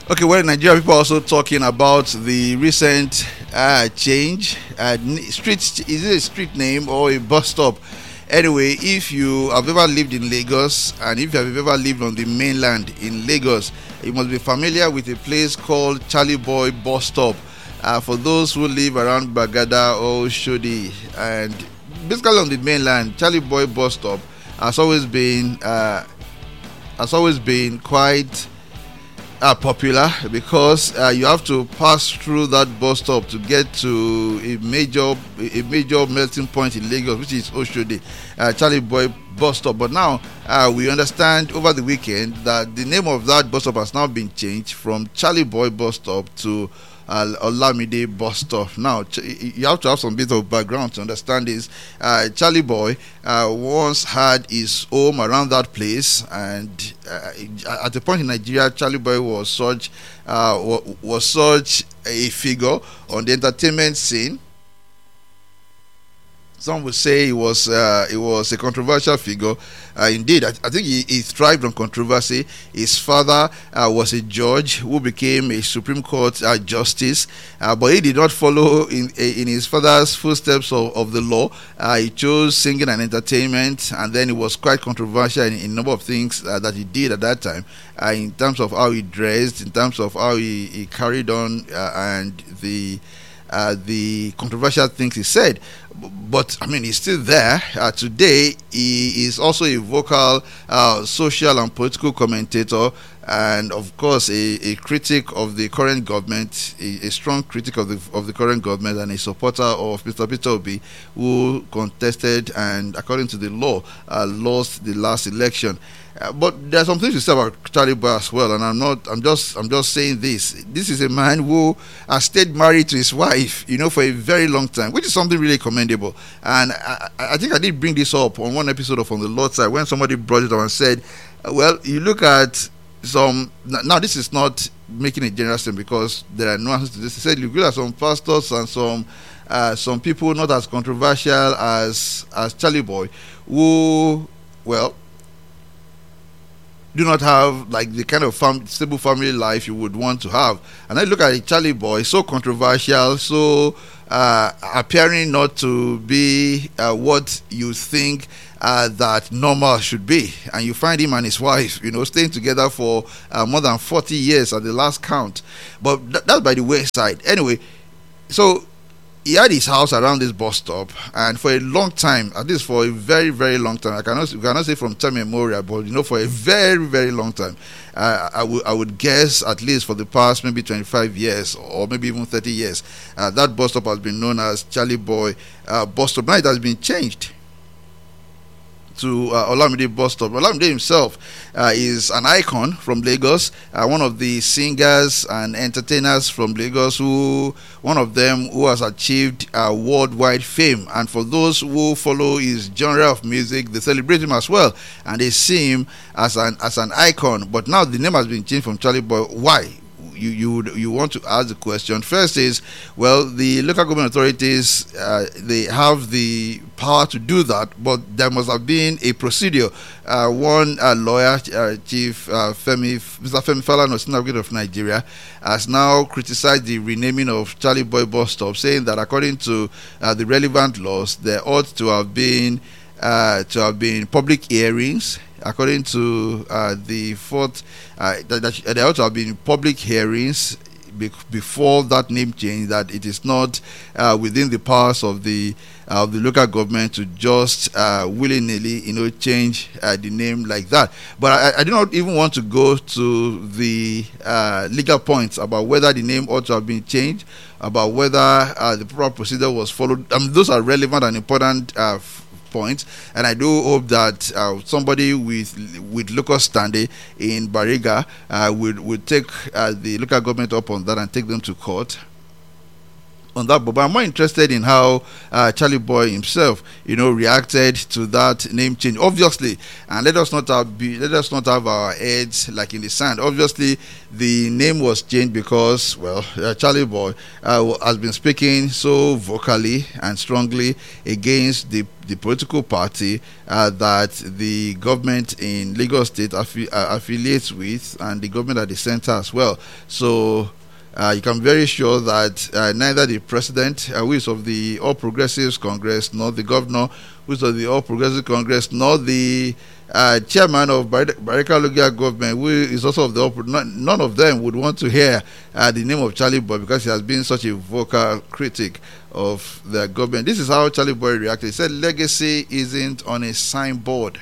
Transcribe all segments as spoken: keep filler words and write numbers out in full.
Okay, well, in Nigeria, people are also talking about the recent uh, change. Uh, n- street is it a street name or a bus stop? Anyway, if you have ever lived in Lagos and if you have ever lived on the mainland in Lagos, you must be familiar with a place called Charlie Boy Bus Stop. Uh, for those who live around Bagada or Shodi, and basically on the mainland, Charlie Boy Bus Stop has always been uh, has always been quite uh, popular because uh, you have to pass through that bus stop to get to a major a major melting point in Lagos, which is Oshodi, uh, Charlie Boy bus stop. But now uh, we understand over the weekend that the name of that bus stop has now been changed from Charlie Boy bus stop to uh, Olamide bus stop. Now ch- you have to have some bit of background to understand this. uh, Charlie Boy uh, once had his home around that place, and uh, at a point in Nigeria, Charlie Boy was such uh, was such a figure on the entertainment scene. Some would say he was uh, he was a controversial figure. Uh, indeed, I, I think he, he thrived on controversy. His father uh, was a judge who became a Supreme Court uh, justice, uh, but he did not follow in in his father's footsteps of, of the law. Uh, he chose singing and entertainment, and then he was quite controversial in, in a number of things uh, that he did at that time, uh, in terms of how he dressed, in terms of how he, he carried on, uh, and the uh, the controversial things he said. But I mean, he's still there. Uh, today, he is also a vocal uh, social and political commentator, and of course, a, a critic of the current government, a, a strong critic of the of the current government, and a supporter of Mister Peter Obi, who contested and, according to the law, uh, lost the last election. Uh, but there's some things to say about Charlie Boy as well, and I'm not. I'm just. I'm just saying this. This is a man who has stayed married to his wife, you know, for a very long time, which is something really commendable. And I, I think I did bring this up on one episode of On the Lord's Side when somebody brought it up and said, "Well, you look at some. Now, this is not making a general statement because there are nuances to this." He said, "You look at some pastors and some uh, some people not as controversial as as Charlie Boy, who, well, do not have like the kind of fam- stable family life you would want to have." And I look at a Charlie Boy, so controversial, so uh, appearing not to be uh, what you think uh, that normal should be. And you find him and his wife, you know, staying together for uh, more than forty years at the last count. But th- that's by the wayside. Anyway, so he had his house around this bus stop, and for a long time, at least for a very, very long time, I cannot, I cannot say from time immemorial, but you know, for a very, very long time, uh, I would, I would guess at least for the past maybe twenty-five years or maybe even thirty years, uh, that bus stop has been known as Charlie Boy uh, bus stop. Now it has been changed to uh, Olamide bus stop. Olamide himself uh, is an icon from Lagos, uh, one of the singers and entertainers from Lagos, who one of them who has achieved uh, worldwide fame. And for those who follow his genre of music, they celebrate him as well, and they see him as an as an icon. But now the name has been changed from Charlie Boy. Why? You you would, you want to ask the question. First is, well, the local government authorities, uh, they have the power to do that, but there must have been a procedure. Uh, one uh, lawyer, uh, Chief uh, Femi, Mister Femi Falana, Senior Advocate of Nigeria, has now criticized the renaming of Charlie Boy bus stop, saying that according to uh, the relevant laws, there ought to have been uh, to have been public hearings. According to uh, the fourth, uh, that, that there ought to have been public hearings be- before that name change. That it is not uh, within the powers of the uh, of the local government to just uh, willy-nilly, you know, change uh, the name like that. But I, I do not even want to go to the uh, legal points about whether the name ought to have been changed, about whether uh, the proper procedure was followed. I mean, those are relevant and important Uh, point, and I do hope that uh, somebody with with local standing in Bariga uh, would would take uh, the local government up on that and take them to court on that, but I'm more interested in how uh, Charlie Boy himself, you know, reacted to that name change. Obviously, and let us not have be, let us not have our heads like in the sand. Obviously, the name was changed because, well, uh, Charlie Boy uh, has been speaking so vocally and strongly against the the political party uh, that the government in Lagos State affi- uh, affiliates with, and the government at the center as well. So. Uh, you can be very sure that uh, neither the president, uh, who is of the All Progressives Congress, nor the governor, who is of the All Progressives Congress, nor the uh, chairman of Bar- Barika Logia government, who is also of the All Pro- none of them would want to hear uh, the name of Charlie Boy because he has been such a vocal critic of the government. This is how Charlie Boy reacted. He said, "Legacy isn't on a signboard."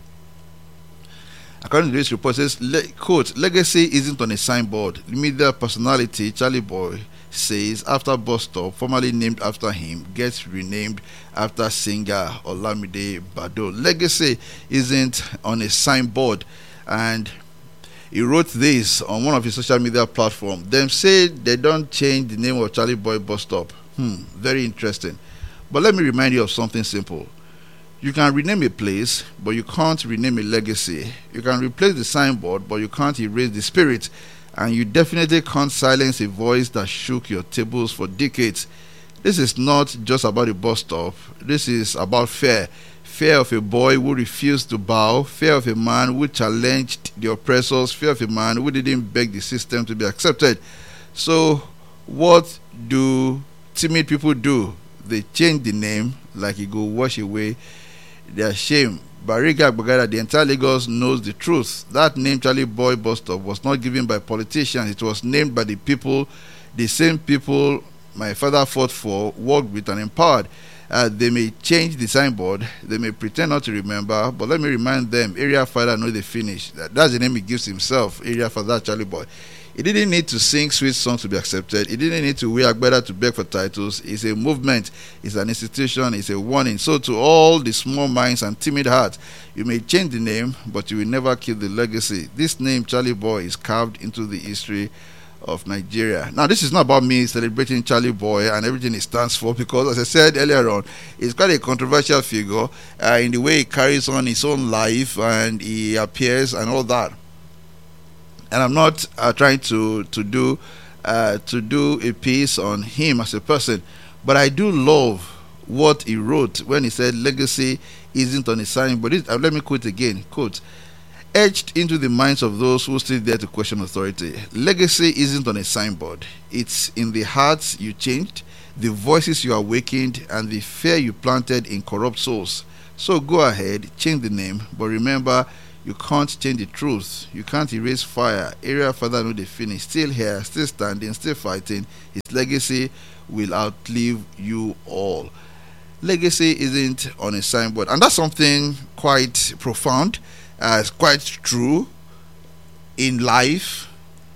According to this report, it says, le- quote, "Legacy isn't on a signboard." The media personality, Charlie Boy, says after bus stop, formerly named after him, gets renamed after singer Olamide Bado. Legacy isn't on a signboard. And he wrote this on one of his social media platforms. Them say they don't change the name of Charlie Boy bus stop. Hmm, very interesting. But let me remind you of something simple. You can rename a place, but you can't rename a legacy. You can replace the signboard, but you can't erase the spirit. And you definitely can't silence a voice that shook your tables for decades. This is not just about a bus stop. This is about fear. Fear of a boy who refused to bow. Fear of a man who challenged the oppressors. Fear of a man who didn't beg the system to be accepted. So, what do timid people do? They change the name like it go wash away their shame. Bariga Bagada, the entire Lagos knows the truth. That name, Charlie Boy bus stop, was not given by politicians. It was named by the people, the same people my father fought for, worked with, and empowered. Uh, they may change the signboard, they may pretend not to remember, but let me remind them, Area Father know they finish. That, that's the name he gives himself, Area Father Charlie Boy. He didn't need to sing sweet songs to be accepted. He didn't need to wear agbada to beg for titles. It's a movement. It's an institution. It's a warning. So to all the small minds and timid hearts, you may change the name, but you will never kill the legacy. This name, Charlie Boy, is carved into the history of Nigeria. Now, this is not about me celebrating Charlie Boy and everything he stands for, because, as I said earlier on, he's quite a controversial figure uh, in the way he carries on his own life and he appears and all that. And I'm not uh, trying to to do uh, to do a piece on him as a person, but I do love what he wrote when he said, "Legacy isn't on a sign." But it, uh, let me quote again: "Quote, etched into the minds of those who still dare to question authority. Legacy isn't on a signboard. It's in the hearts you changed, the voices you awakened, and the fear you planted in corrupt souls. So go ahead, change the name, but remember, you can't change the truth. You can't erase fire. Area Father know they finish. Still here, still standing, still fighting. His legacy will outlive you all." Legacy isn't on a signboard. And that's something quite profound. Uh, it's quite true in life.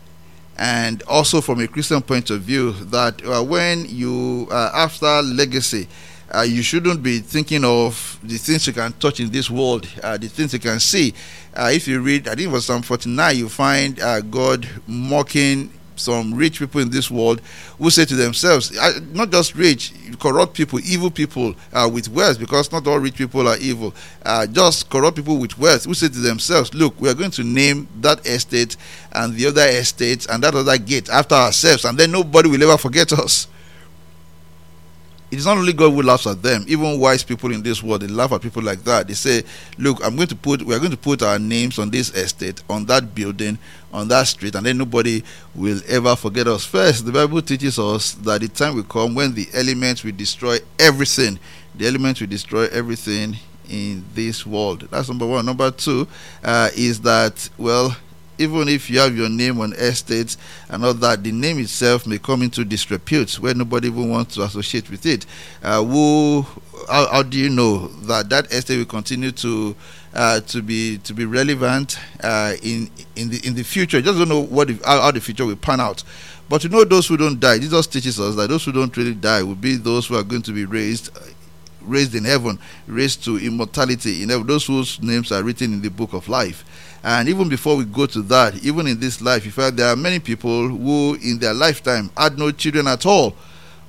And also from a Christian point of view, that uh, when you, uh, after legacy, Uh, you shouldn't be thinking of the things you can touch in this world, uh, the things you can see. Uh, if you read, I think it was Psalm forty-nine, you find uh, God mocking some rich people in this world who say to themselves, uh, not just rich, corrupt people, evil people uh, with wealth, because not all rich people are evil, uh, just corrupt people with wealth who say to themselves, look, we are going to name that estate and the other estate and that other gate after ourselves, and then nobody will ever forget us. It is not only God who laughs at them. Even wise people in this world, they laugh at people like that. They say, look, I'm going to put, we are going to put our names on this estate, on that building, on that street, and then nobody will ever forget us. First, the Bible teaches us that the time will come when the elements will destroy everything. The elements will destroy everything in this world. That's number one. Number two uh, is that, well, even if you have your name on estates and all that, the name itself may come into disrepute where nobody even wants to associate with it. Uh, who, how, how do you know that that estate will continue to uh, to be to be relevant uh, in in the in the future? You just don't know what if, how, how the future will pan out. But to know those who don't die, Jesus teaches us that those who don't really die will be those who are going to be raised. raised in heaven, raised to immortality in heaven, those whose names are written in the book of life. And even before we go to that, even in this life, in fact, there are many people who in their lifetime had no children at all,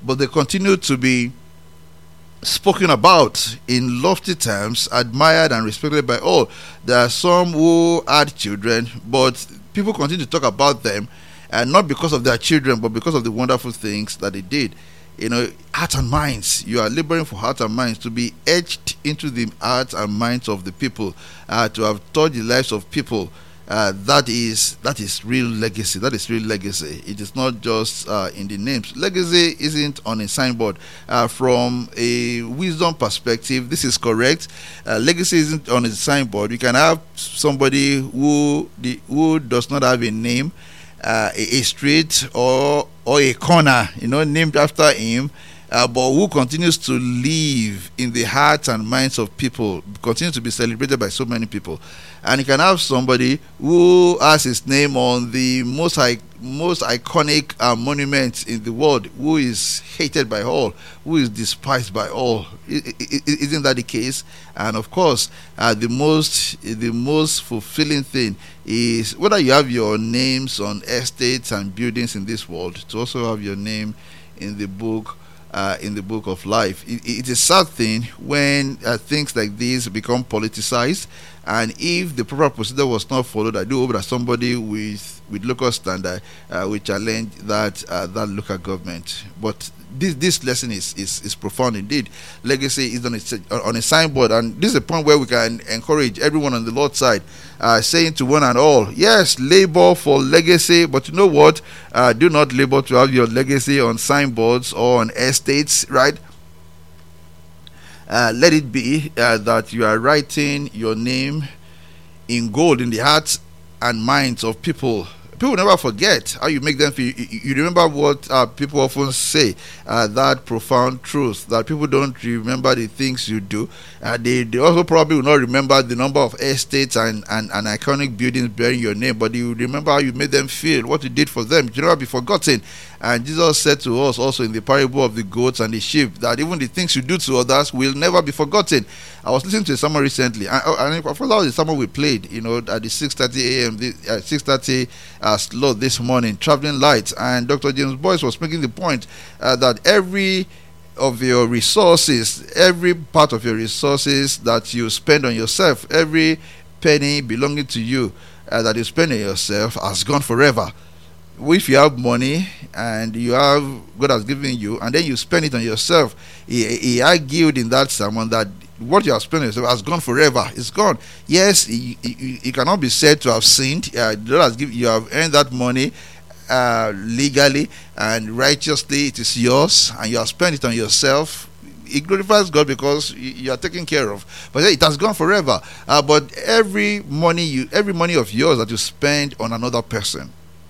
but they continue to be spoken about in lofty terms, admired and respected by all. There are some who had children, but people continue to talk about them, and not because of their children, but because of the wonderful things that they did. You know, heart and minds. You are laboring for heart and minds to be etched into the hearts and minds of the people, uh, to have touched the lives of people. Uh, that is that is real legacy. That is real legacy. It is not just uh, in the names. Legacy isn't on a signboard. Uh, from a wisdom perspective, this is correct. Uh, legacy isn't on a signboard. You can have somebody who the who does not have a name, uh, a, a street or or a corner, you know, named after him. Uh, but who continues to live in the hearts and minds of people, continues to be celebrated by so many people. And you can have somebody who has his name on the most I- most iconic uh, monument in the world, who is hated by all, who is despised by all. I- I- I- isn't that the case? And of course, uh, the most the most fulfilling thing is whether you have your names on estates and buildings in this world, to also have your name in the book Uh, in the book of life. It, it's a sad thing when uh, things like this become politicized, and if the proper procedure was not followed, I do hope that somebody with with local standard uh, will challenge that uh, that local government. But this this lesson is is, is profound indeed. Legacy is on a, on a signboard, and this is a point where we can encourage everyone on the Lord's side, uh, saying to one and all, yes, labor for legacy, but you know what? Uh, do not labor to have your legacy on signboards or on estates, right? Uh, let it be uh, that you are writing your name in gold in the hearts and minds of people. People never forget how you make them feel. You, you remember what uh, people often say, uh, that profound truth, that people don't remember the things you do. Uh, they, they also probably will not remember the number of estates and, and, and iconic buildings bearing your name, but you remember how you made them feel, what you did for them. You never be forgotten. And Jesus said to us also in the parable of the goats and the sheep that even the things you do to others will never be forgotten. I was listening to a sermon recently, and, and I thought that was the sermon we played, you know, at the six thirty a m, the uh, six thirty uh, slot this morning, Traveling Lights, and Doctor James Boyce was making the point uh, that every of your resources, every part of your resources that you spend on yourself, every penny belonging to you uh, that you spend on yourself has gone forever. If you have money and you have, God has given you, and then you spend it on yourself, he, he argued in that sermon that what you have spent on yourself has gone forever. It's gone. Yes, you, you, you cannot be said to have sinned. Uh, God has given, you have earned that money uh, legally and righteously. It is yours, and you have spent it on yourself. It glorifies God because you are taken care of. But it has gone forever. Uh, but every money you, every money of yours that you spend on another person,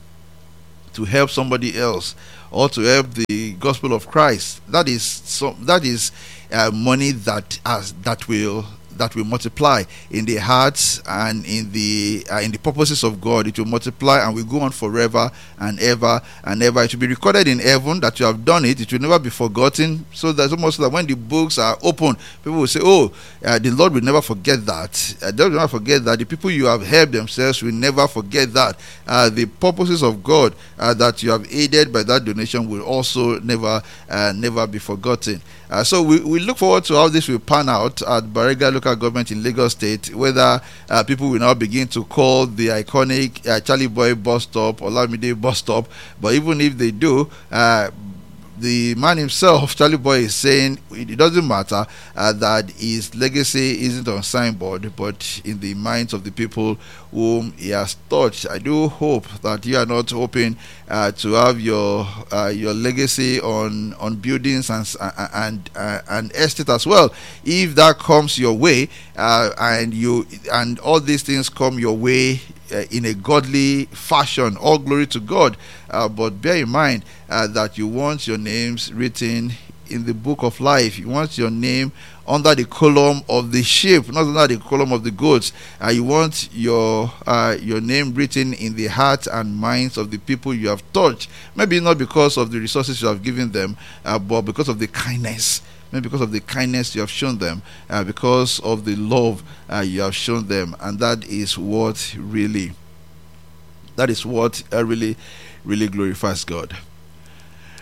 to help somebody else or to help the gospel of Christ, that is so that is uh, money that has that will that will multiply in the hearts and in the uh, in the purposes of God. It will multiply and will go on forever and ever and ever. It will be recorded in heaven that you have done it. It will never be forgotten. So there's almost that when the books are open, people will say, oh, uh, the Lord will never forget that. Uh, they will never forget that. The people you have helped themselves will never forget that. Uh, the purposes of God uh, that you have aided by that donation will also never uh, never be forgotten. Uh, so we, we look forward to how this will pan out at Barega local government in Lagos State, whether uh, people will now begin to call the iconic uh, Charlie Boy bus stop Olamide bus stop. But even if they do, uh, the man himself, Charlie Boy, is saying it doesn't matter uh, that his legacy isn't on signboard, but in the minds of the people whom he has touched. I do hope that you are not hoping uh, to have your uh, your legacy on on buildings and and uh, and estate as well. If that comes your way, uh, and you and all these things come your way Uh, in a godly fashion, all glory to God. Uh, but bear in mind uh, that you want your names written in the book of life. You want your name under the column of the sheep, not under the column of the goats. Uh, you want your uh, your name written in the hearts and minds of the people you have touched. Maybe not because of the resources you have given them, uh, but because of the kindness. Maybe because of the kindness you have shown them, uh, because of the love uh, you have shown them, and that is what really, that is what uh, really, really glorifies God.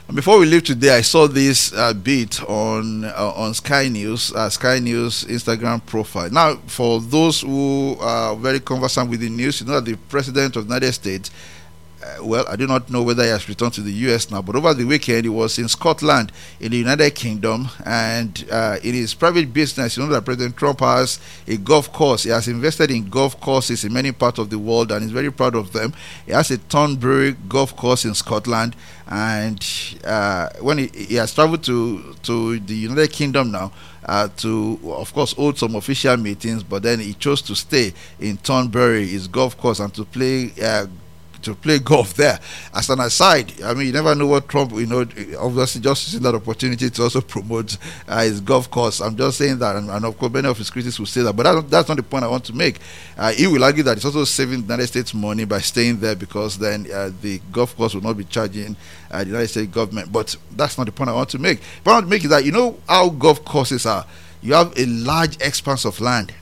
Before we leave today, I saw this uh, bit on uh, on Sky News, uh, Sky News Instagram profile. Now, for those who are very conversant with the news, you know that the President of the United States, uh, well, I do not know whether he has returned to the U S now, but over the weekend he was in Scotland, in the United Kingdom, and uh, in his private business, you know that President Trump has a golf course. He has invested in golf courses in many parts of the world, and he's very proud of them. He has a Thornbury golf course in Scotland, and uh, when he, he has traveled to to the United Kingdom now, uh, to of course hold some official meetings, but then he chose to stay in Thornbury, his golf course, and to play uh, to play golf there. As an aside, I mean, you never know what Trump, you know, obviously just using that opportunity to also promote uh, his golf course. I'm just saying that, and, and of course many of his critics will say that, but that, that's not the point I want to make. Uh, he will argue that it's also saving the United States money by staying there, because then uh, the golf course will not be charging uh, the United States government. But that's not the point I want to make. The point I want to make is that, you know how golf courses are. You have a large expanse of land,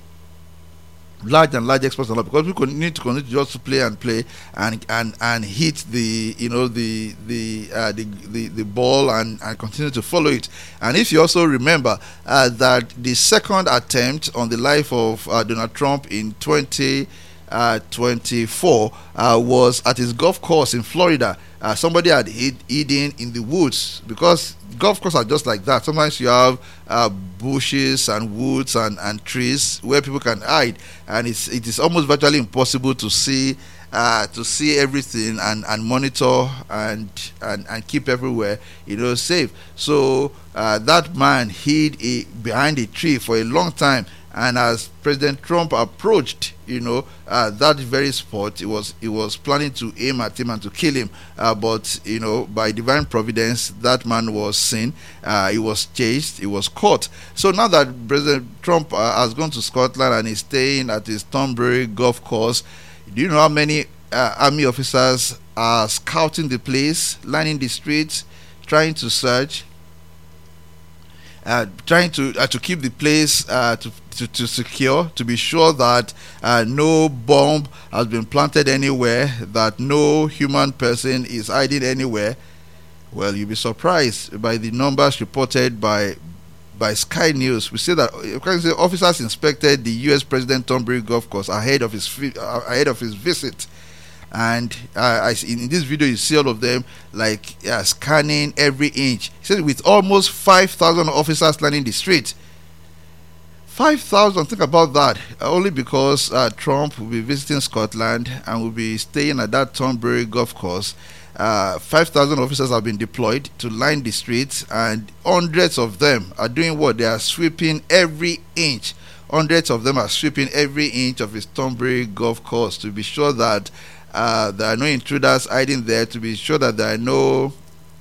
large and large expanse of land, because we need to continue to just play and play and and and hit the, you know, the the uh, the, the the ball, and and continue to follow it. And if you also remember uh, that the second attempt on the life of uh, Donald Trump in twenty twenty-four uh, was at his golf course in Florida. Uh, somebody had hid, hidden in the woods, because golf courses are just like that. Sometimes you have uh, bushes and woods and, and trees where people can hide, and it's it is almost virtually impossible to see uh, to see everything and, and monitor and, and and keep everywhere, you know, safe. So uh, that man hid a, behind a tree for a long time. And as President Trump approached, you know, uh, that very spot, it was it was planning to aim at him and to kill him. Uh, but, you know, by divine providence, that man was seen. Uh, he was chased. He was caught. So now that President Trump uh, has gone to Scotland and is staying at his Thornbury golf course, do you know how many uh, army officers are scouting the place, lining the streets, trying to search? Uh, trying to uh, to keep the place uh, to, to to secure, to be sure that uh, no bomb has been planted anywhere, that no human person is hiding anywhere. Well, you'll be surprised by the numbers reported by by Sky News. We say that officers inspected the U S President Thornbury golf course ahead of his uh, ahead of his visit. And uh, I, in, in this video you see all of them like uh, scanning every inch. He said with almost five thousand officers lining the street. five thousand, think about that. Uh, only because uh, Trump will be visiting Scotland and will be staying at that Thornbury golf course. Uh, five thousand officers have been deployed to line the streets, and hundreds of them are doing what? They are sweeping every inch. Hundreds of them are sweeping every inch of his Thornbury golf course to be sure that Uh, there are no intruders hiding there, to be sure that there are no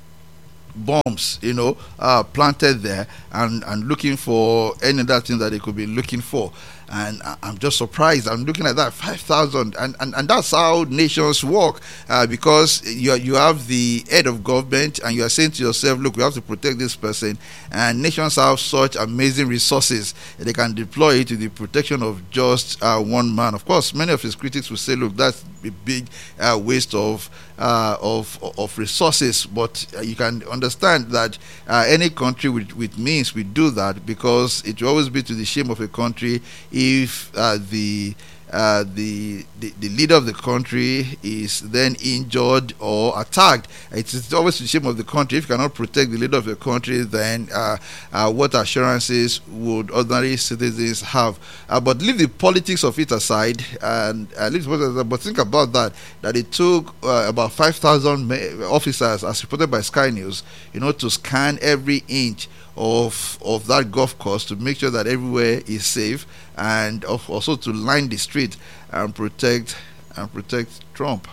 bombs, you know, uh, planted there, and, and looking for any other thing that they could be looking for. And I'm just surprised. I'm looking at that five thousand, and, and and that's how nations work, uh, because you you have the head of government, and you are saying to yourself, look, we have to protect this person, and nations have such amazing resources they can deploy it to the protection of just uh, one man. Of course, many of his critics will say, look, that's a big uh, waste of uh, of of resources, but uh, you can understand that uh, any country with, with means will do that, because it will always be to the shame of a country if uh, the, uh, the the the leader of the country is then injured or attacked. It's, it's always the shame of the country. If you cannot protect the leader of the country, then uh, uh, what assurances would ordinary citizens have? Uh, but leave the politics of it aside, and uh, leave the but think about that, that it took uh, about five thousand officers, as reported by Sky News, you know, to scan every inch of of that golf course to make sure that everywhere is safe, and of also to line the street and protect and protect Trump.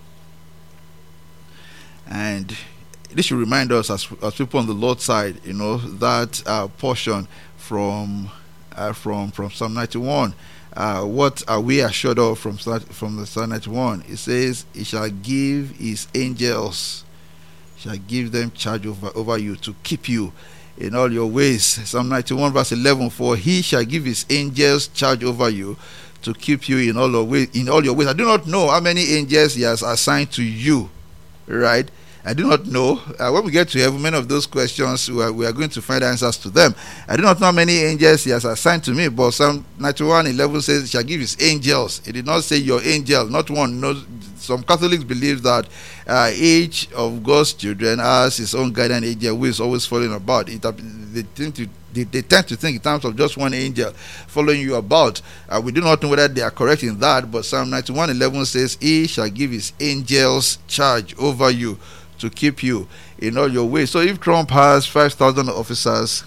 And this should remind us, as as people on the Lord's side, you know, that uh, portion from uh, from from Psalm ninety-one. Uh, what are we assured of from from the Psalm ninety-one? It says, "He shall give his angels, shall give them charge over over you, to keep you in all your ways." Psalm ninety-one verse eleven, "For he shall give his angels charge over you, to keep you in all your ways." In all your ways. I do not know how many angels he has assigned to you, right? I do not know. Uh, when we get to heaven, many of those questions, we are, we are going to find answers to them. I do not know how many angels he has assigned to me, but Psalm ninety-one eleven says he shall give his angels. It did not say your angel, not one. No, some Catholics believe that uh, each of God's children has his own guardian angel who is always following about. It, they, think to, they, they tend to think in terms of just one angel following you about. Uh, we do not know whether they are correct in that, but Psalm ninety-one eleven says he shall give his angels charge over you to keep you in all your ways. So if Trump has five thousand officers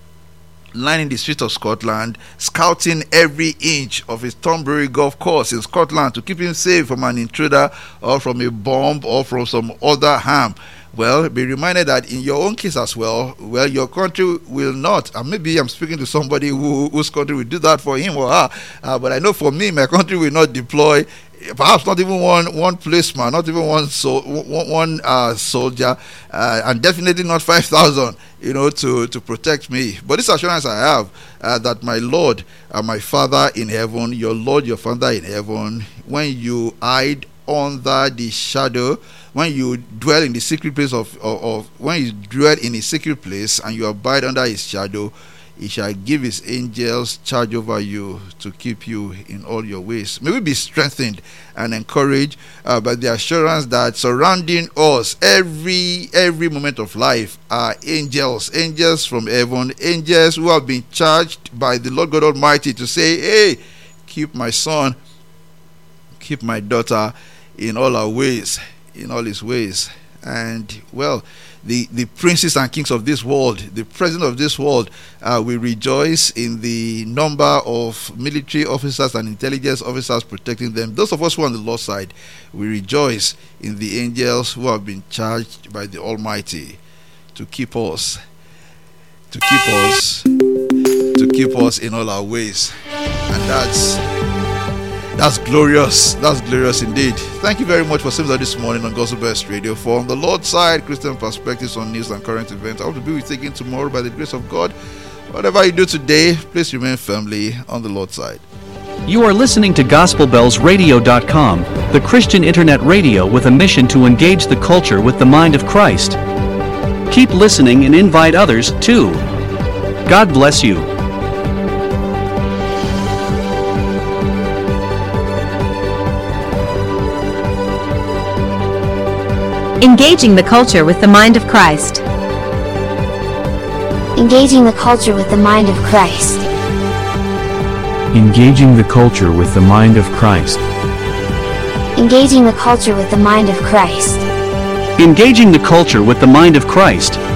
lining the streets of Scotland, scouting every inch of his Thornbury golf course in Scotland to keep him safe from an intruder or from a bomb or from some other harm, well, be reminded that in your own case as well, well, your country will not, and maybe I'm speaking to somebody who, whose country will do that for him or her, uh, but I know for me, my country will not deploy perhaps not even one one policeman, not even one so one, one uh, soldier, uh, and definitely not five thousand, you know, to to protect me. But this assurance I have uh, that my Lord, uh, my Father in heaven, your Lord, your Father in heaven, when you hide under the shadow, when you dwell in the secret place of, of, of when you dwell in a secret place and you abide under his shadow, he shall give his angels charge over you to keep you in all your ways. May we be strengthened and encouraged uh, by the assurance that surrounding us every every moment of life are angels, angels from heaven, angels who have been charged by the Lord God Almighty to say, hey, keep my son, keep my daughter in all our ways, in all his ways. And, well, The, the princes and kings of this world, the president of this world, uh, will rejoice in the number of military officers and intelligence officers protecting them. Those of us who are on the Lord's side, we rejoice in the angels who have been charged by the Almighty to keep us, to keep us, to keep us in all our ways. And that's That's glorious. That's glorious indeed. Thank you very much for sitting there this morning on Gospel Best Radio for On the Lord's Side, Christian Perspectives on News and Current Events. I hope to be with you again tomorrow by the grace of God. Whatever you do today, please remain firmly on the Lord's side. You are listening to Gospel Bells Radio dot com, the Christian internet radio with a mission to engage the culture with the mind of Christ. Keep listening and invite others, too. God bless you. Engaging the culture with the mind of Christ. Engaging the culture with the mind of Christ. Engaging the culture with the mind of Christ. Engaging the culture with the mind of Christ. Engaging the culture with the mind of Christ.